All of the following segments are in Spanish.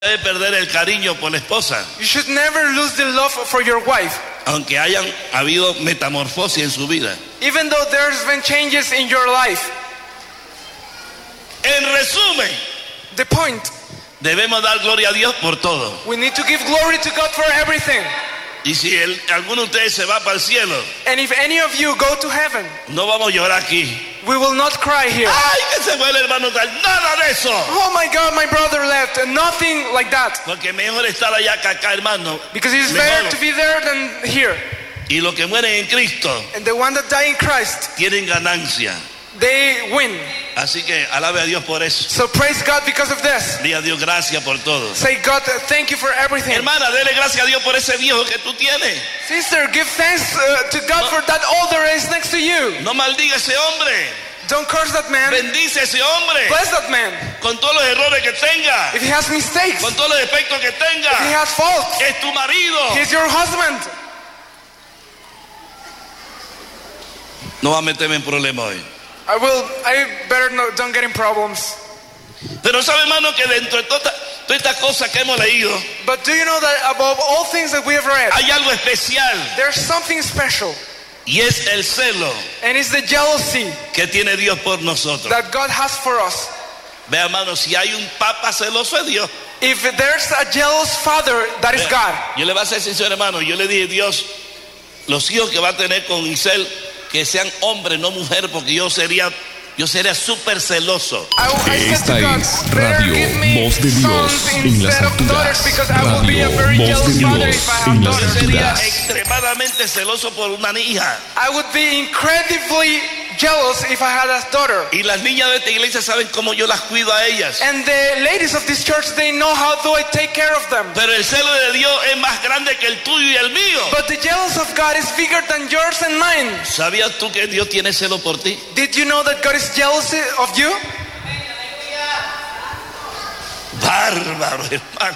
debe perder el cariño por la esposa, You should never lose the love for your wife. aunque hayan habido metamorfosis en su vida. Even though there's been changes in your life. En resumen, The point, debemos dar gloria a Dios por todo. we need to give glory to God for everything. Y si alguno de ustedes se va para el cielo, And if any of you go to heaven, no vamos a llorar aquí. we will not cry here. ¡Ay, que se fue el hermano tal! ¡Nada de eso! Oh my God, my brother left. And nothing like that. Porque mejor estar allá que acá, hermano. Because it's better to be there than here. Y los que mueren en Cristo And the one that die in Christ, tienen ganancia. they win. Así que alabe a Dios por eso. So praise God because of this. Diga a Dios gracias por todo. Say, God, thank you for everything. Hermana, dele gracias a Dios por ese viejo que tú tienes. Sister, give thanks to God for that older is next to you. No maldiga a ese hombre. Don't curse that man. Bendice a ese hombre. Bless that man. Con todos los errores que tenga. If he has mistakes, Con todos los defectos que if he tenga. has faults, Es tu marido. he's your husband. No va a meterme en problemas hoy. I better don't get in problems. Pero sabe, hermano, que dentro de todas estas cosas que hemos leído, But do you know that above all things that we have read, hay algo especial. there's something special. Y es el celo And it's the jealousy que tiene Dios por nosotros. that God has for us. Vea, hermano, si hay un papa celoso es Dios. If there's a jealous father, that is God. Yo le voy a ser sincero, hermano. Yo le dije, Dios, los hijos que va a tener con Isel, que sean hombres, no mujer, porque yo sería súper celoso. I said to Esta God, es better Radio give me Voz de Dios sons en las instead of daughters, alturas. because I will be a very Radio Voz jealous de father Dios if I have en las Yo daughters. sería alturas. extremadamente celoso por una hija. I would be incredibly jealous if I had a daughter. Y las niñas de esta iglesia saben cómo yo las cuido a ellas. And the ladies of this church, they know how do I take care of them. Pero el celo de Dios es más grande que el tuyo y el mío. But the jealous of God is bigger than yours and mine. ¿Sabías tú que Dios tiene celo por ti? Did you know that God is jealous of you? Bárbaro, hermano.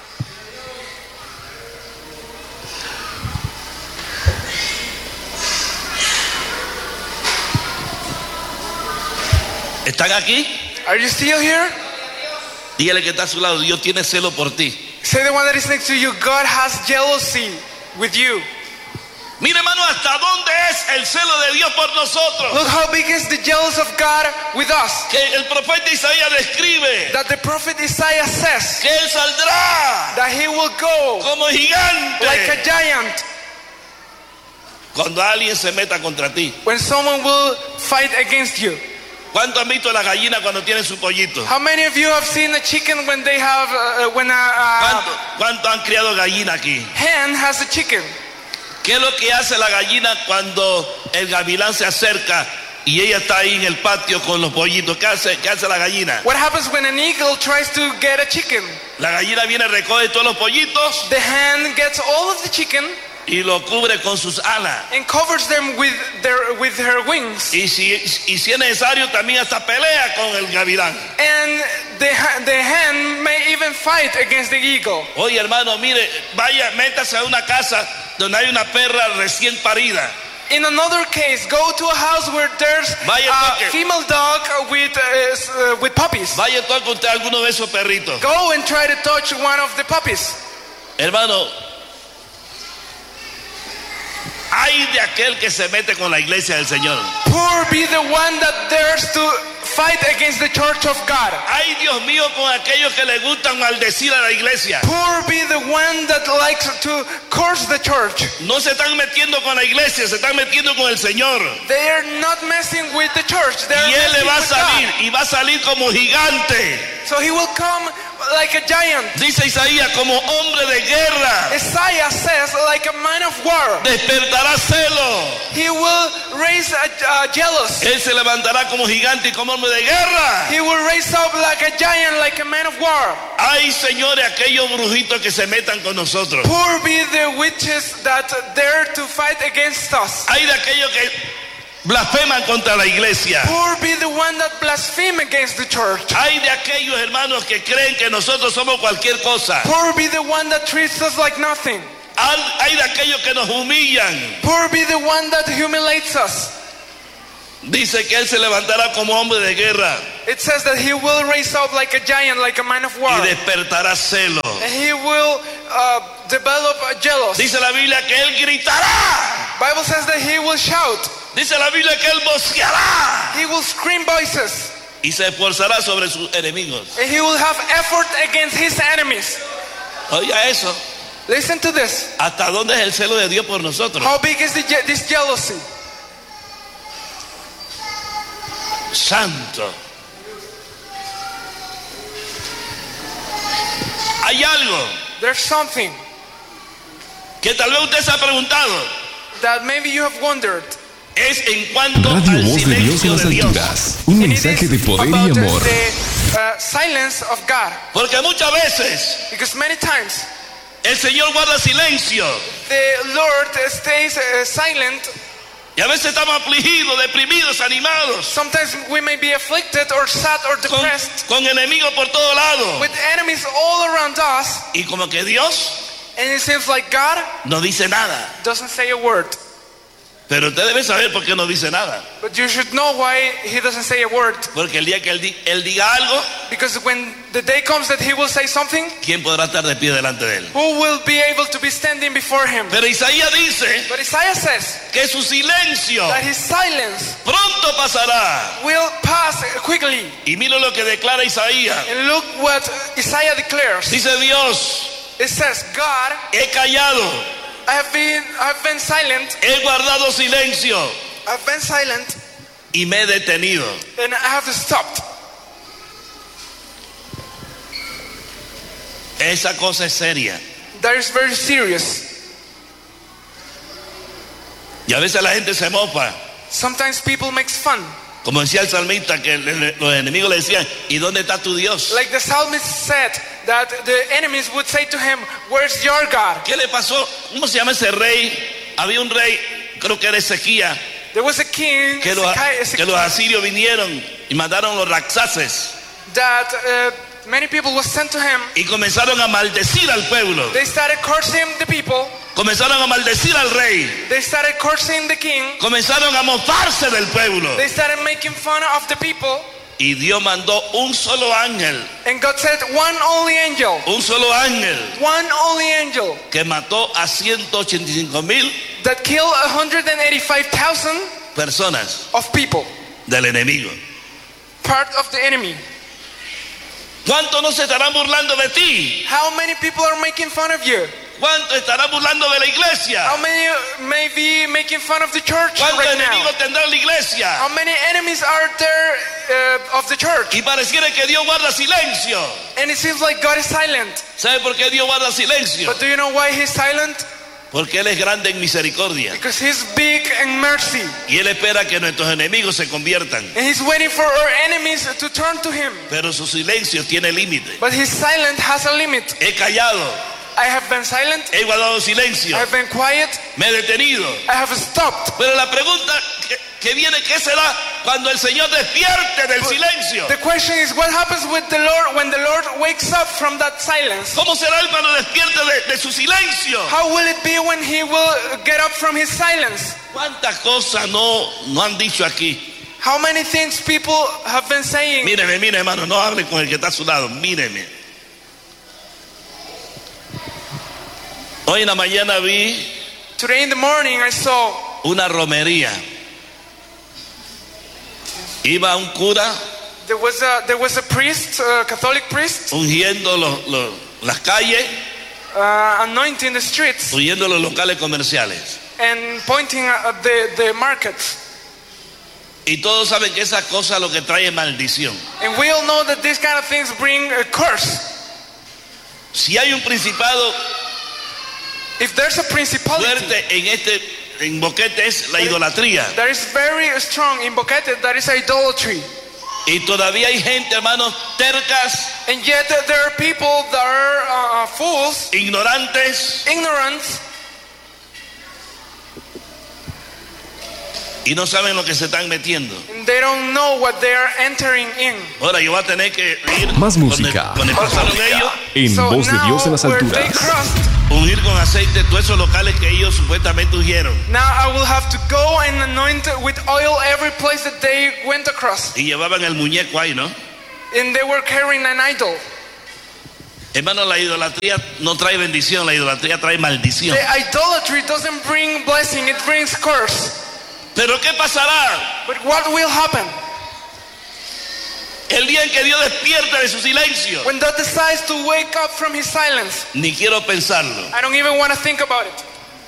¿Están aquí? Are you still here? Dígale que está a su lado, Dios tiene celo por ti. Say the one that is next to you, God has jealousy with you. Mire, hermano, hasta dónde es el celo de Dios por nosotros. Look how big is the jealous of God with us. Que el profeta Isaías describe That the prophet Isaiah says que él saldrá that he will go como gigante like a giant cuando alguien se meta contra ti. when someone will fight against you. ¿Cuánto han visto la gallina cuando tiene su pollito? How many of you have seen a chicken when they have when a ¿Cuánto han criado gallina aquí? hen has a chicken? ¿Qué es lo que hace la gallina cuando el gavilán se acerca y ella está ahí en el patio con los pollitos? ¿Qué hace la gallina? What happens when an eagle tries to get a chicken? La gallina viene, recoge todos los pollitos The hen gets all of the chicken y lo cubre con sus alas. and covers them with her wings. Y si es necesario, también hasta pelea con el gavilán. And the hen may even fight against the eagle. Oye, hermano, mire, vaya, métase a una casa donde hay una perra recién parida. In another case, go to a house where there's Vaya a toque. female dog with puppies. Vaya, toque usted alguno de esos perritos. Go and try to touch one of the puppies. Hermano, hay de aquel que se mete con la iglesia del Señor. Poor be the one that dares to fight against the church of God. Ay, Dios mío, con aquellos que le gustan maldecir a la iglesia. Poor be the one that likes to curse the church. No se están metiendo con la iglesia, se están metiendo con el Señor. They are not messing with the church. They are Y Él le messing va a with salir, God. y va a salir como gigante. So he will come like a giant. Dice Isaías, como hombre de guerra. Isaiah says, like a man of war. Despertará celo. He will raise a jealous. Él se levantará como gigante y como hombre de guerra. He will raise up like a giant, like a man of war. Ay, señores, aquellos brujitos que se metan con nosotros. Poor be the witches that dare to fight against us. Hay de aquellos que blasfeman contra la iglesia. Poor be the one that blaspheme against the church. Hay de aquellos hermanos que creen que nosotros somos cualquier cosa. Poor be the one that treats us like nothing. Hay de aquellos que nos humillan. Poor be the one that humiliates us. Dice que él se levantará como hombre de guerra It says that he will raise up like a giant, like a man of war. y despertará celo. And he will develop jealous. Dice la Biblia que él gritará. Bible says that he will shout. Dice la Biblia que él voceará He will scream voices. y se esforzará sobre sus enemigos. And he will have effort against his enemies. Oiga eso. Listen to this. ¿Hasta dónde es el celo de Dios por nosotros? How big is this jealousy? Santo. Hay algo There's something que tal vez usted se ha preguntado. that maybe you have wondered. Es en cuanto Radio al Voz de Dios en silencio las de Dios. alturas. Un And it mensaje is de poder y about amor. the silence of God. Porque muchas veces Because many times el Señor guarda silencio. the Lord stays silent. Y a veces estamos afligidos, deprimidos, animados. Sometimes we may be afflicted or sad or depressed Con enemigos por todos lados. with enemies all around us. Y como que Dios And it seems like God no dice nada. doesn't say a word. Pero usted debe saber por qué no dice nada. But you should know why he doesn't say a word. Porque el día que él diga algo, Because when the day comes that he will say something, ¿quién podrá estar de pie delante de él? who will be able to be standing before him? Pero Isaías dice But Isaiah says que su silencio that his silence pronto pasará. will pass quickly. Y mira lo que declara Isaías. And look what Isaiah declares. Dice Dios, It says, God, he callado, I've been silent, he guardado silencio I've been silent, y me he detenido. and I have stopped. Esa cosa es seria. That is very serious. Y a veces la gente se mofa. Sometimes people make fun. Como decía el salmista, que los enemigos le decían, ¿y dónde está tu Dios? Like the psalmist said, that the enemies would say to him, where's your God? ¿Qué le pasó? ¿Cómo se llama ese rey? Había un rey, creo que era Ezequías, There was a king, que los asirios vinieron y mandaron los raxaces that many people was sent to him. y comenzaron a maldecir al pueblo. They started cursing the people. Comenzaron a maldecir al rey. They started cursing the king. Comenzaron a mofarse del pueblo. They started making fun of the people. Y Dios mandó un solo ángel, And God said, one only angel, un solo ángel one only angel que mató a 185,000 that killed 185,000 personas of people, del enemigo. part of the enemy. ¿Cuántos no se estarán burlando de ti? How many people are making fun of you? ¿Cuántos estarán burlando de la iglesia? How many may be making fun of the church ¿Cuántos right now? enemigos tendrá la iglesia? How many enemies are there of the church? Y pareciera que Dios guarda silencio. And it seems like God is silent. ¿Sabe por qué Dios guarda silencio? But do you know why he's silent? Porque Él es grande en misericordia. Because he's big in mercy. Y Él espera que nuestros enemigos se conviertan. And he's waiting for our enemies to turn to him. Pero su silencio tiene límite. But his silence has a limit. He callado, I have been silent. he guardado silencio, I have been quiet. me he detenido. I have stopped. Pero la pregunta que viene, ¿qué será cuando el Señor despierte del silencio? The question is, what happens with the Lord when the Lord wakes up from that silence? ¿Cómo será Él cuando despierte de su silencio? How will it be when he will get up from his silence? ¿Cuántas cosas no han dicho aquí? How many things people have been saying? Míreme, mire hermano, no hable con el que está a su lado, míreme. Hoy en la mañana vi Today in the morning I saw una romería. Iba un cura there was a priest, a Catholic priest, ungiendo las calles, anointing the streets ungiendo los locales comerciales. and pointing at the markets. Y todos saben que esa cosa lo que trae es maldición. And we all know that these kind of things bring a curse. Si hay un principado If there's a principality fuerte en Boquete es la idolatría. that is very strong in Boquete, that is idolatry. Y todavía hay gente, hermanos, tercas, And yet there are people that are fools, ignorantes, ignorant, y no saben lo que se están metiendo. and they don't know what they are entering in. Ahora yo voy a tener que ir Más donde música. pasaron ellos, En So Voz de now, Dios en las where they alturas. crossed, ungir con aceite todos esos locales que ellos supuestamente ungieron now I will have to go and anoint with oil every place that they went across. y llevaban el muñeco ahí, ¿no? And they were carrying an idol. Hermano, la idolatría no trae bendición, la idolatría trae maldición. The idolatry doesn't bring blessing, it brings curse. Pero ¿qué pasará But what will happen el día en que Dios despierte de su silencio? when God decides to wake up from his silence? Ni quiero pensarlo. I don't even want to think about it.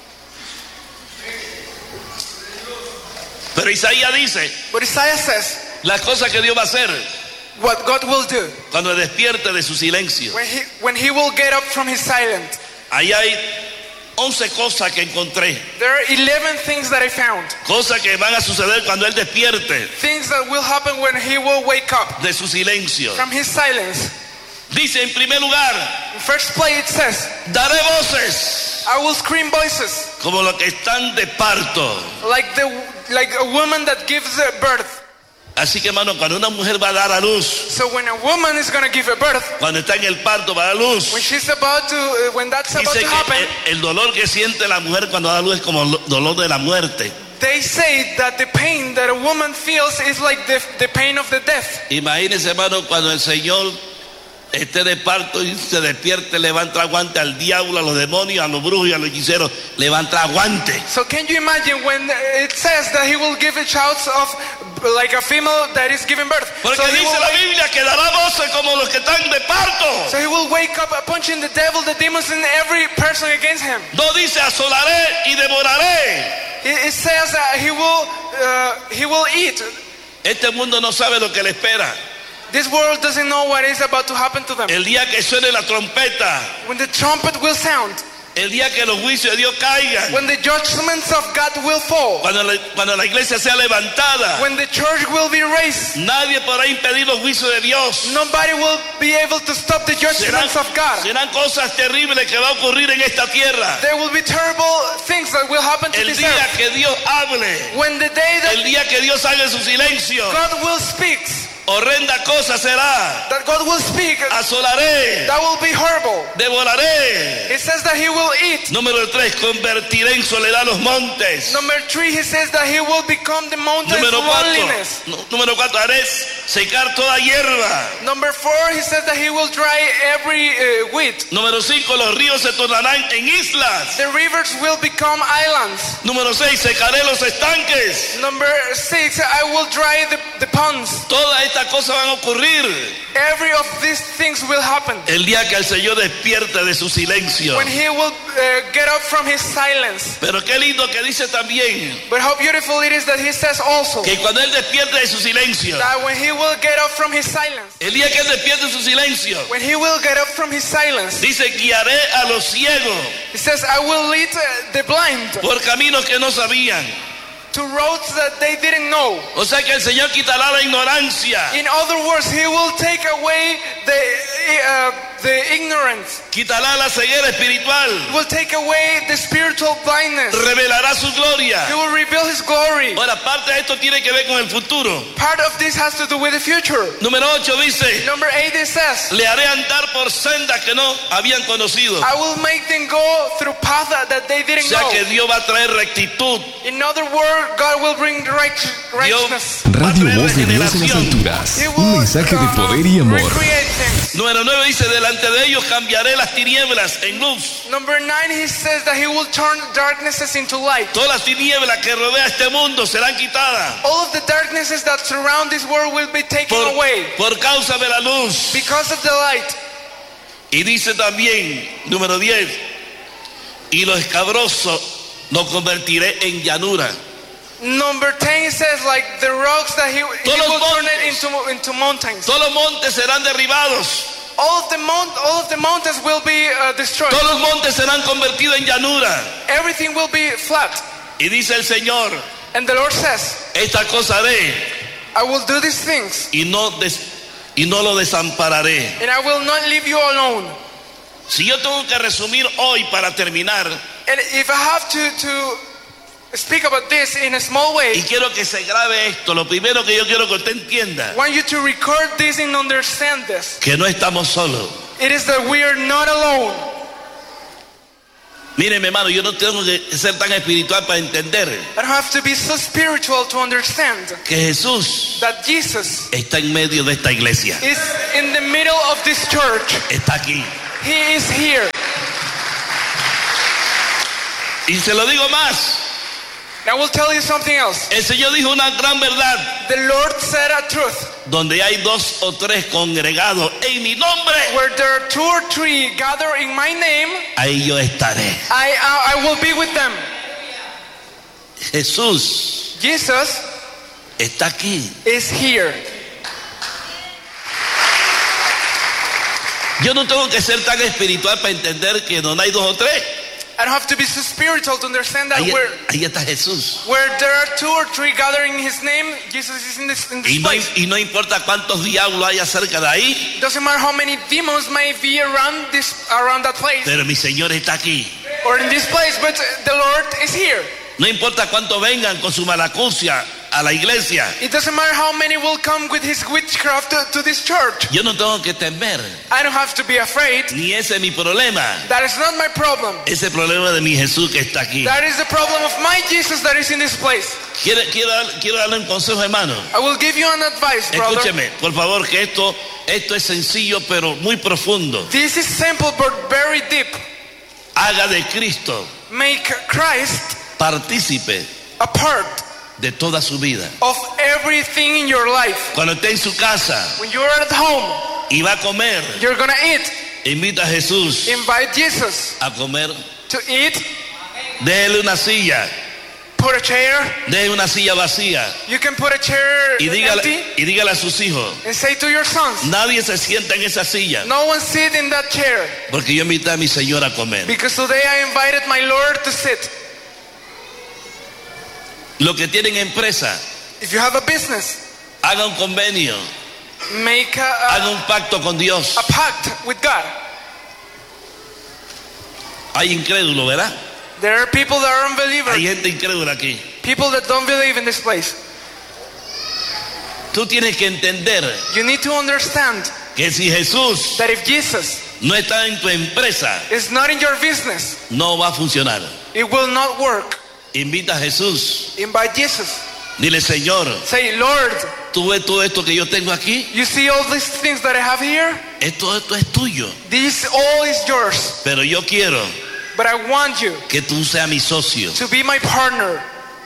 Pero Isaías dice But Isaiah says las cosas que Dios va a hacer what God will do cuando despierte de su silencio. when he will get up from his silence. Ahí hay 11 cosas que encontré, There are 11 things that I found. cosas que van a suceder cuando Él despierte Things that will happen when he will wake up de su silencio. from his silence. Dice en primer lugar, In first place it says, daré voces I will scream voices como los que están de parto. like a woman that gives birth. Así que hermano, cuando una mujer va a dar a luz, So when a woman is going to give a birth, cuando está en el parto va a dar luz, when she's about to, when that's about dice to happen, que el dolor que siente la mujer cuando da luz es como el dolor de la muerte. they say that the pain that a woman feels is like the pain of the death. Imagínense hermano, cuando el Señor esté de parto y se despierte, levanta aguante al diablo, a los demonios, a los brujos y a los hechiceros, levanta aguante. So can you imagine when it says that he will give a child of like a female that is giving birth? Porque So he dice will la Biblia que dará voces como los que están de parto. So he will wake up punching the devil, the demons, and every person against him. No dice asolaré y devoraré. It says that he will eat. Este mundo no sabe lo que le espera. This world doesn't know what is about to happen to them. El día que suene la trompeta, When the trumpet will sound, el día que los juicios de Dios caigan, when the judgments of God will fall, cuando la iglesia sea levantada, when the church will be raised, nadie podrá impedir los juicios de Dios. nobody will be able to stop the judgments of God. Serán cosas terribles que va a ocurrir en esta tierra. There will be terrible things that will happen to El this día earth. que Dios hable, When the day el that día que Dios haga su silencio, God will speak, horrenda cosa será. that God will speak, Asolaré, that will be horrible. devoraré. It says that he will eat. Número 3, convertiré en soledad los montes. Number 3, he says that he will become the mountain's Número loneliness. 4, haré secar toda hierba. Number 4, he says that he will dry every wheat. Número 5, los ríos se tornarán en islas. The rivers will become islands. Número 6, secaré los estanques. Number 6, I will dry the ponds. Todas estas cosas van a ocurrir Every of these things will happen el día que el Señor despierte de su silencio. when he will get up from his silence. Pero qué lindo que dice también But how beautiful it is that he says also que cuando Él despierte de su silencio, that when he will get up from his silence, el día que Él despierte de su silencio, when he will get up from his silence, dice, guiaré a los ciegos he says, I will lead the blind por caminos que no sabían. to roads that they didn't know. O sea que el Señor quitará la ignorancia, In other words, he will take away the ignorance. quitará la ceguera espiritual, He will take away the spiritual blindness. revelará su gloria. He will reveal his glory. Ahora, parte de esto tiene que ver con el futuro. Part of this has to do with the future. Número 8 dice, Number 8, it says, le haré andar por sendas que no habían conocido. I will make them go through paths that they O didn't sea que know. Dios va a traer rectitud. In other words, God will bring righteousness. Radio Voz de Dios en las alturas. He Un will mensaje de poder y amor. recreate things. Número 9 dice, delante de ellos cambiaré las tinieblas en luz. Number 9, he says that he will turn darknesses into light. Todas las tinieblas que rodea este mundo serán quitadas All of the darknesses that surround this world will be taken away por causa de la luz. because of the light. Y dice también, número 10, y lo escabroso lo convertiré en llanura. Number 10, he says like the rocks that he will turn it into mountains. Todos los montes serán derribados. All of the mountains will be destroyed. Todos los montes serán convertidos en llanura. Everything will be flat. Y dice el Señor, And the Lord says, esta cosa haré I will do these things y no lo desampararé. and I will not leave you alone. Si yo tengo que resumir hoy para terminar, And if I have to speak about this in a small Y way. quiero que se grabe esto. Lo primero que yo quiero que usted entienda, I want you to record this and understand this. que no estamos solos. It is that we are not alone. Miren, mi hermano, yo no tengo que ser tan espiritual para entender I don't have to be so spiritual to understand que Jesús that Jesus está en medio de esta iglesia. is in the middle of this church. Está aquí. He is here. Y se lo digo más. I will tell you something else. El Señor dijo una gran verdad. The Lord said a truth. Donde hay 2 o 3 congregados en mi nombre, Where there are 2 or 3 gather in my name, ahí yo estaré. I will be with them. Jesús Jesus está aquí. is here. Yo no tengo que ser tan espiritual para entender que donde hay 2 o 3, I don't have to be so spiritual to understand that ahí where está Jesús. there are 2 or 3 gathering in His name, Jesus is in this place. Y no importa cuántos diablos haya cerca de ahí, Doesn't matter how many demons may be around that place pero mi Señor está aquí. or in this place, but the Lord is here. No importa cuánto vengan con su malacucia a la iglesia, It doesn't matter how many will come with his witchcraft to this church. yo no tengo que temer, I don't have to be afraid. ni ese es mi problema. That is not my problem. Ese problema de mi Jesús que está aquí. That is the problem of my Jesus that is in this place. Quiero darle un consejo, hermano. I will give you an advice, brother. Escúcheme, por favor, que esto es sencillo pero muy profundo. This is simple but very deep. Haga de Cristo Make Christ partícipe a part de toda su vida. of everything in your life. Cuando esté en su casa When you're at home, y va a comer, you're gonna eat. invita a Jesús Invite Jesus a comer. to eat. Déjele una silla, Put a chair. déjele una silla vacía You can put a chair y empty dígale a sus hijos, and say to your sons, nadie se sienta en esa silla no one sit in that chair porque yo invité a mi Señor a comer. because today I invited my Lord to sit. Lo que tienen empresa, If you have a business, haga un convenio, make haga un pacto con Dios. a pact with God. Hay incrédulos, ¿verdad? There are people that are unbelievers, Hay gente incrédula aquí. people that don't believe in this place. Tú tienes que entender You need to understand que si Jesús that if Jesus no está en tu empresa, is not in your business, no va a funcionar. it will not work. Invita a Jesús. Invite Jesus. Dile, Señor, Say, Lord, tú ves todo esto que yo tengo aquí. you see all these things that I have here? Esto es tuyo. This all is yours. Pero yo quiero But I want you que tú seas mi socio. to be my partner.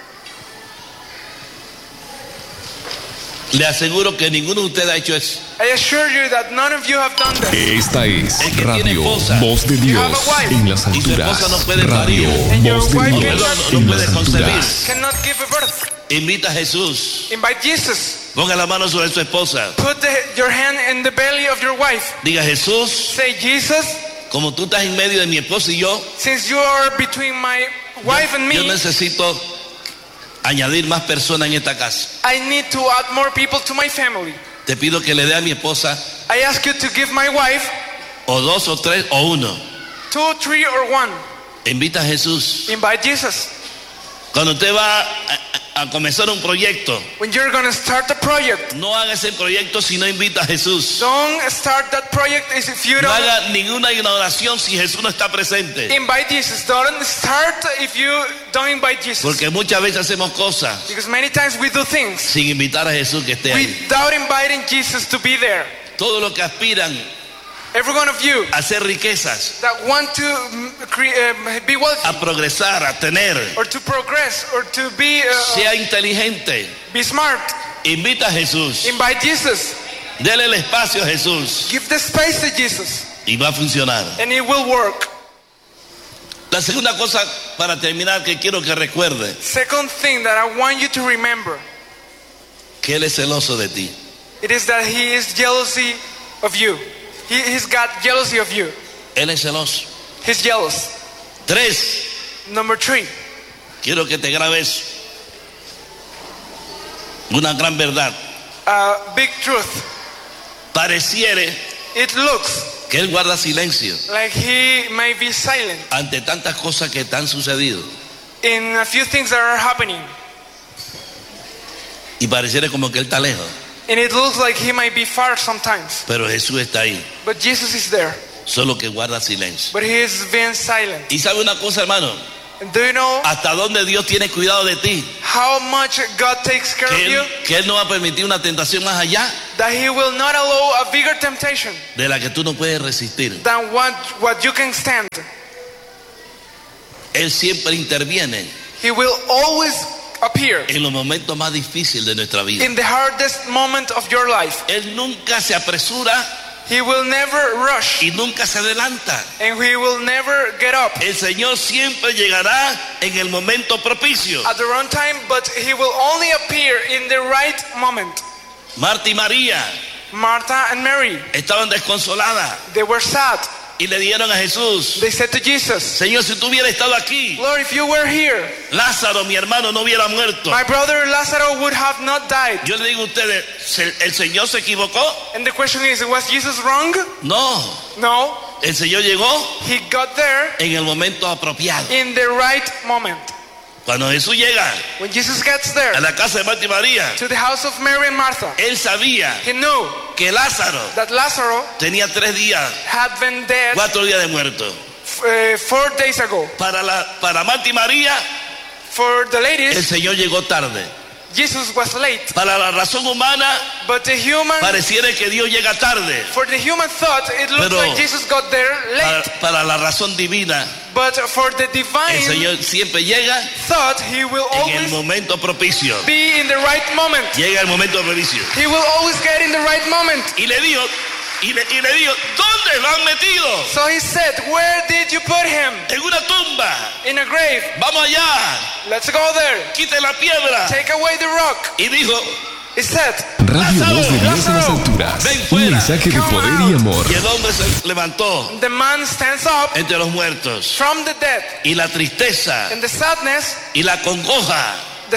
Le aseguro que ninguno de ustedes ha hecho eso. I assure you that none of you have done that. Esta es El que tiene Radio esposa Voz de You have Dios a wife. en las Y su esposa alturas. no puede Radio parir. And your Voz de wife Dios cannot- no en puede las concebir. alturas. Cannot give a birth. Invita a Jesús. Invite Jesus. Ponga la mano sobre su esposa. Put your hand in the belly of your wife. Diga, Jesús, Say, Jesus, como tú estás en medio de mi esposa y yo, since you are between my wife and yo me, necesito añadir más personas en esta casa. I need to add more people to my family. Te pido que le dé a mi esposa I ask you to give my wife o 2 o 3 o 1. 2, 3, or 1. Invita a Jesús. Invite Jesus. Cuando usted va a comenzar un proyecto, When you're going to start a project, no haga ese proyecto si no invita a Jesús. don't start that project if you No don't haga ninguna inauguración si Jesús no está presente. invite Jesus. Don't start if you don't invite Jesus. Porque muchas veces hacemos cosas Because many times we do things sin invitar a Jesús que esté ahí. without inviting Jesus to be there. Todos los que aspiran Every one of you a hacer riquezas, that want to be wealthy a progresar, a tener, or to progress or to be sea inteligente, smart, invita a Jesús. invite Jesus. Dele el espacio a Jesús Give the space to Jesus y va a funcionar. and it will work. La segunda cosa para terminar que quiero que recuerde, Second thing that I want you to remember, que Él es celoso de ti. it is that He is jealousy of you. He's got jealousy of you. Él es celoso. He's jealous. 3, Number 3, quiero que te grabes una gran verdad. big truth. Pareciere It looks que Él guarda silencio like He may be silent ante tantas cosas que te han sucedido. in a few things that are happening. Y pareciera como que Él está lejos. And it looks like he might be far sometimes. Pero Jesús está ahí. But Jesus is there. Solo que guarda silencio. But he is being silent. Y sabe una cosa, hermano. Do you know Hasta dónde Dios tiene cuidado de ti. how much God takes care of you? Que Él no va a permitir una tentación más allá That he will not allow a bigger temptation de la que tú no puedes resistir. than what you can stand. Él siempre interviene He will always appear en los momentos más difíciles de nuestra vida. in the hardest moment of your life. Él nunca se apresura He will never rush y nunca se adelanta. and he will never get up El Señor siempre llegará en el momento propicio. at the wrong time, but he will only appear in the right moment. Marta y María Martha and Mary, estaban desconsoladas they were sad. y le dijeron a Jesús: They said to Jesus, Señor, si tú hubieras estado aquí, Lord, if you were here, Lázaro, mi hermano, no hubiera muerto. my brother Lazarus would have not died. Yo le digo a ustedes, ¿el Señor se equivocó? And the question is, was Jesus wrong? No, No, el Señor llegó he got there en el momento apropiado. in the right moment. Cuando Jesús llega When Jesus gets there a la casa de Marta y María, to the house of Mary and Martha, Él sabía he knew que Lázaro that Lazarus tenía 3 días, had been dead 4 días de muerto. 4 days ago. Para Marta y María, For the el ladies, Señor llegó tarde. Jesus was late. Para la razón humana, But the human, pareciera que Dios llega tarde. for the human thought, it looks Pero like Jesus got there late. Para la razón divina, But for the el divine Señor siempre llega thought, he will en el always momento propicio. be in the right moment. Llega el momento propicio. He will always get in the right moment. Y le dijo, ¿dónde lo han metido? So he said, where did you put him? En una tumba. In a grave. Vamos allá. Let's go there. Quite la piedra. Take away the rock. Y dijo, He said, Radio Voz de Dios en las alturas. Ven Un fuera. mensaje de poder y amor. y el hombre se levantó the man stands up entre los muertos. from the dead. Y la tristeza And the sadness y la congoja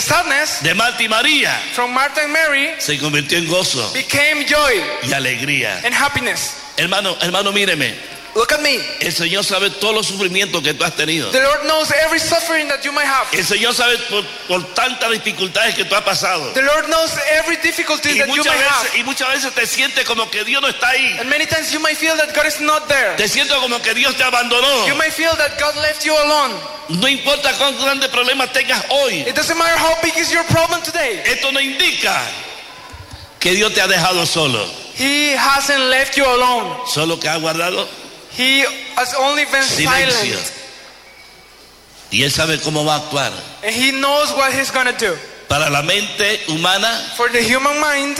de Marta y María from Martha and Mary se convirtió en gozo became joy y alegría. and happiness. Hermano, míreme. Look at me. El Señor sabe todos los sufrimientos que tú has tenido. The Lord knows every suffering that you might have. El Señor sabe por tantas dificultades que tú has pasado. The Lord knows every difficulty Y that you might have. muchas veces te sientes como que Dios no está ahí. And many times you might feel that God is not there. Te sientes como que Dios te abandonó. You might feel that God left you alone. No importa cuán grandes problemas tengas hoy. It doesn't matter how big is your problem today. Esto no indica que Dios te ha dejado solo. He hasn't left you alone. Solo que ha guardado He has only been silencio. silent. Y Él sabe cómo va a actuar. And he knows what he's going to do. Para la mente humana, For the human mind,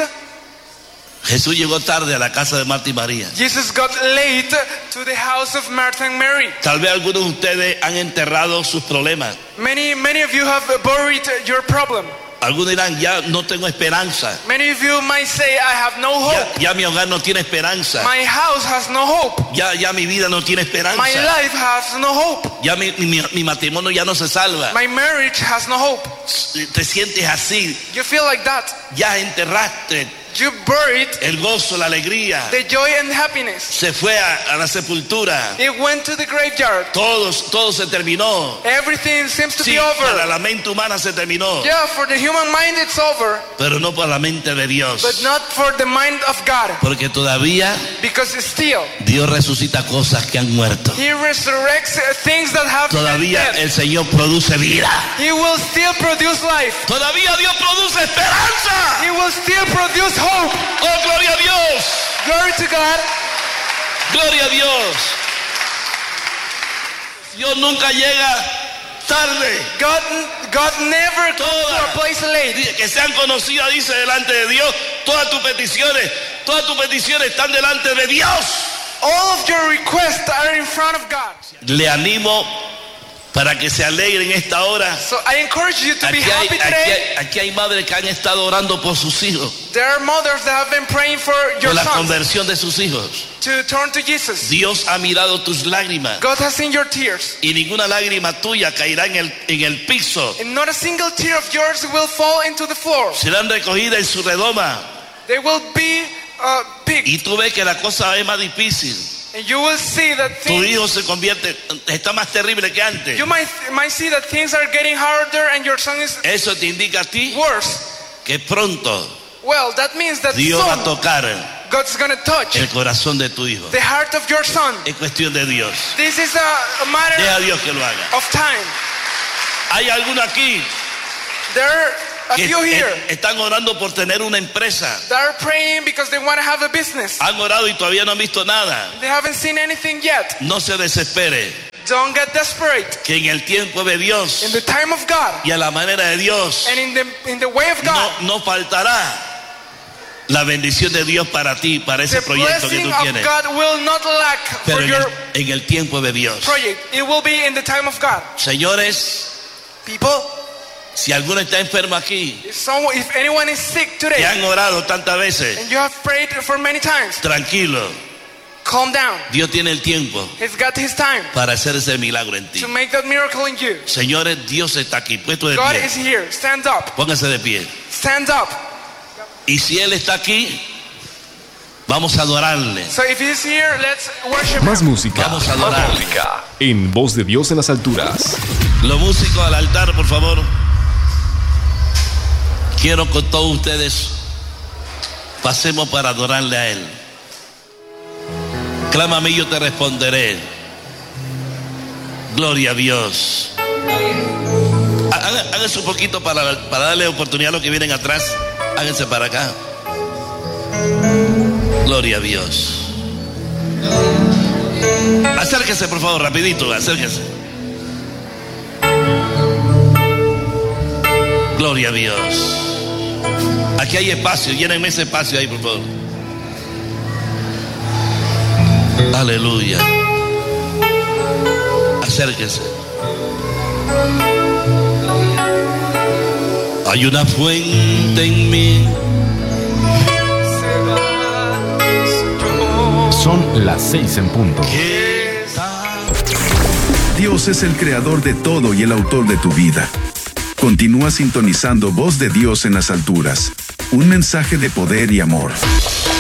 Jesús llegó tarde a la casa de Marta y María. Jesus got late to the house of Martha and Mary. Tal vez algunos de ustedes han enterrado sus problemas. Many of you have buried your problem. Algunos dirán, ya no tengo esperanza. Many of you might say, I have no hope. Ya mi hogar no tiene esperanza. My house has no hope. Ya mi vida no tiene esperanza. My life has no hope. Ya mi matrimonio ya no se salva. My marriage has no hope. Te sientes así. You feel like that. Ya enterraste You buried el gozo, la alegría. the joy and happiness. Se fue a la sepultura. It went to the graveyard. Todo se terminó. Everything seems to Sí, be para over. la mente humana se terminó. Yeah, for the human mind it's over, Pero no para la mente de Dios. but not for the mind of God. Porque todavía Because still, Dios resucita cosas que han muerto. He resurrects things that have been Todavía dead. el Señor produce vida. He will still produce life. Todavía Dios produce esperanza. He will still produce hope. Oh, gloria a Dios. Glory to God. Gloria a Dios. Dios nunca llega tarde. God never comes to a place late. Dice que sean conocidas, dice, delante de Dios. Todas tus peticiones están delante de Dios. All of your requests are in front of God. Le animo para que se alegren esta hora. So I encourage you to be happy today. Aquí hay madres que han estado orando por sus hijos, There are mothers that have been praying for your por la sons conversión de sus hijos. to turn to Jesus. Dios ha mirado tus lágrimas God has seen your tears. y ninguna lágrima tuya caerá en el piso. And not a single tear of yours will fall into the floor. Serán recogidas en su redoma. They will be picked. Y tú ves que la cosa es más difícil. And you will see that Tu things, hijo se convierte, está más terrible que antes. you might see that things are getting harder and your son is Eso te indica a ti worse. que pronto Well, that means that Dios va a soon tocar God's going to touch el corazón de tu hijo. the heart of your son. Es cuestión de Dios. This is a matter Deja a Dios que lo haga. of time. Hay alguno aquí There are a que few here están orando por tener una empresa. that are praying because they want to have a business. Han orado y todavía no han visto nada. They haven't seen anything yet. No se desespere, Don't get desperate. que en el tiempo de In Dios the time of God y a la manera de Dios and in the way of God, no faltará la bendición de Dios para ti, para ese the proyecto que blessing tú of tienes. God will not lack Pero for your en el tiempo de Dios. project. It will be in the time of God. Señores, People, si alguno está enfermo aquí, if anyone is sick que today han orado tantas veces, and you have prayed for many times, tranquilo, calm down. Dios tiene el tiempo He's got his time para hacer ese milagro en ti. to make that miracle in you. Señores, Dios está aquí, puesto de God pie. is here. Stand up. Póngase de pie. Stand up. Y si Él está aquí, vamos a adorarle. So if he's here, let's worship Más him. música. Vamos a adorarle. En Voz de Dios en las alturas. Los músicos al altar, por favor. Quiero con todos ustedes pasemos para adorarle a Él. Clama a mí, yo te responderé. Gloria a Dios. Háganse un poquito para darle oportunidad a los que vienen atrás. Háganse para acá. Gloria a Dios. Acérquese, por favor, rapidito, acérquese. Gloria a Dios. Aquí hay espacio, llénenme ese espacio ahí, por favor. Aleluya. Acérquese. Hay una fuente en mí. Son las 6 en punto. Dios es el creador de todo y el autor de tu vida. Continúa sintonizando Voz de Dios en las alturas. Un mensaje de poder y amor.